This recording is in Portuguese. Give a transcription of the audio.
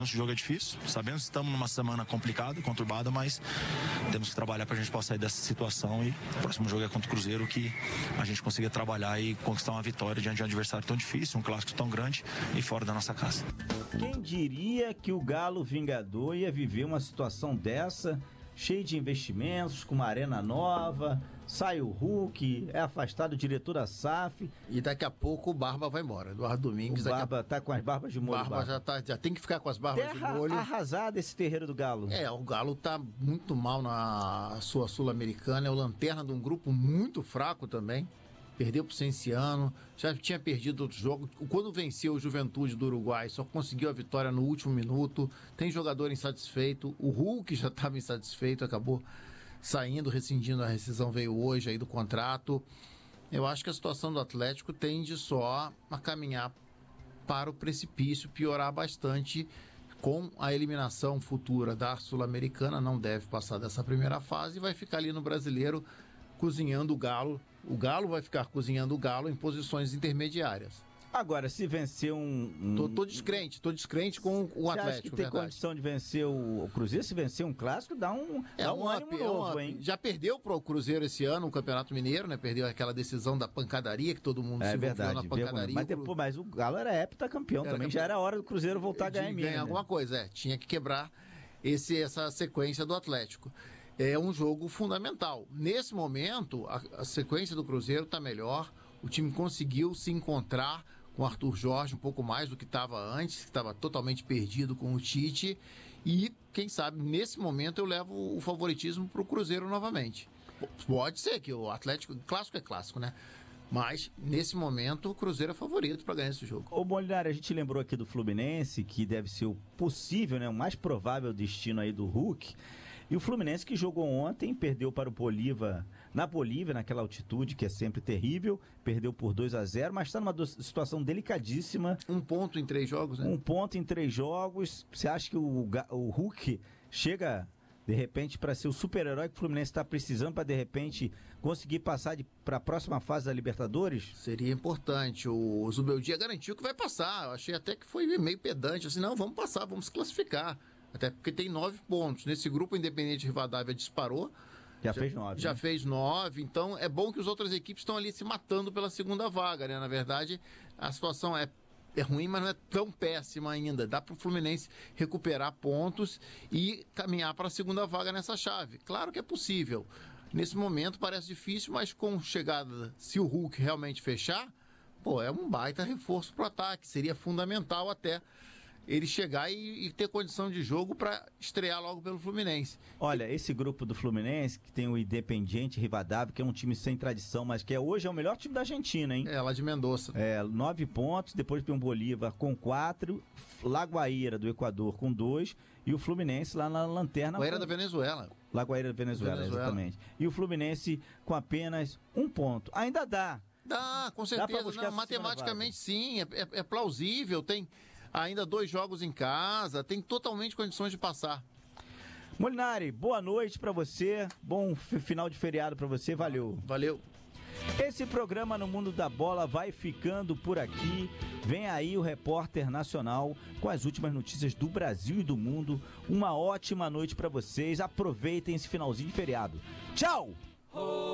Nosso jogo é difícil, sabemos que estamos numa semana complicada, conturbada, mas temos que trabalhar para a gente possa sair dessa situação, e o próximo jogo é contra o Cruzeiro, que a gente consiga trabalhar e conquistar uma vitória diante de um adversário tão difícil, um clássico tão grande e fora da nossa casa. Quem diria que o Galo Vingador ia viver uma situação dessa, cheio de investimentos, com uma arena nova, sai o Hulk, é afastado o diretor da SAF. E daqui a pouco o Barba vai embora. Eduardo Domingues. O Barba tá com as barbas de molho. Barba já tem que ficar com as barbas de molho. Arrasada esse terreiro do Galo. O Galo tá muito mal na sua Sul-Americana, é o lanterna de um grupo muito fraco também. Perdeu pro Cienciano, já tinha perdido outros jogos. Quando venceu o Juventude do Uruguai, só conseguiu a vitória no último minuto. Tem jogador insatisfeito. O Hulk já estava insatisfeito, acabou saindo, rescindindo a rescisão, veio hoje aí do contrato. Eu acho que a situação do Atlético tende só a caminhar para o precipício, piorar bastante com a eliminação futura da Sul-Americana. Não deve passar dessa primeira fase e vai ficar ali no Brasileiro cozinhando o Galo. O Galo vai ficar cozinhando o Galo em posições intermediárias. Agora, se vencer Tô descrente com o Atlético. Você acha que tem condição de vencer o Cruzeiro? Se vencer um clássico, dá um ânimo novo, hein? Já perdeu pro Cruzeiro esse ano o Campeonato Mineiro, né? Perdeu aquela decisão da pancadaria, que todo mundo se envolveu na pancadaria. Mas o Galo era heptacampeão também. Já era hora do Cruzeiro voltar a ganhar em Minas. Ganhar alguma coisa, tinha que quebrar essa sequência do Atlético. É um jogo fundamental. Nesse momento, a sequência do Cruzeiro está melhor. O time conseguiu se encontrar com o Arthur Jorge um pouco mais do que estava antes, que estava totalmente perdido com o Tite. E, quem sabe, nesse momento eu levo o favoritismo para o Cruzeiro novamente. Pode ser que o Atlético, clássico é clássico, né? Mas, nesse momento, o Cruzeiro é favorito para ganhar esse jogo. Ô, Molinari, a gente lembrou aqui do Fluminense, que deve ser o possível, né, o mais provável destino aí do Hulk. E o Fluminense, que jogou ontem, perdeu para o Bolívar, na Bolívia, naquela altitude que é sempre terrível, perdeu por 2-0, mas está numa situação delicadíssima. 1 ponto em 3 jogos, né? 1 ponto em 3 jogos. Você acha que o Hulk chega, de repente, para ser o super-herói que o Fluminense está precisando, para, de repente, conseguir passar para a próxima fase da Libertadores? Seria importante. O Zubeldia garantiu que vai passar. Eu achei até que foi meio pedante. Assim, não, vamos passar, vamos se classificar. Até porque tem 9 pontos. Nesse grupo, o Independente Rivadavia disparou. Já fez 9. Já fez 9. Então, é bom que as outras equipes estão ali se matando pela segunda vaga, né? Na verdade, a situação é ruim, mas não é tão péssima ainda. Dá para o Fluminense recuperar pontos e caminhar para a segunda vaga nessa chave. Claro que é possível. Nesse momento parece difícil, mas com chegada, se o Hulk realmente fechar, é um baita reforço para o ataque. Seria fundamental até ele chegar e ter condição de jogo para estrear logo pelo Fluminense. Olha, esse grupo do Fluminense, que tem o Independiente Rivadavia, que é um time sem tradição, mas que hoje é o melhor time da Argentina, hein? Lá de Mendoza. 9 pontos, depois tem o Bolívar com 4, Lagoaíra do Equador com 2 e o Fluminense lá na lanterna. Lagoaíra da Venezuela. Lagoaíra da Venezuela, exatamente. E o Fluminense com apenas 1 ponto. Ainda dá. Dá, com certeza. Matematicamente sim, é plausível, tem ainda 2 jogos em casa, tem totalmente condições de passar. Molinari, boa noite pra você, bom final de feriado pra você, valeu. Valeu. Esse programa No Mundo da Bola vai ficando por aqui. Vem aí o Repórter Nacional com as últimas notícias do Brasil e do mundo. Uma ótima noite pra vocês, aproveitem esse finalzinho de feriado. Tchau!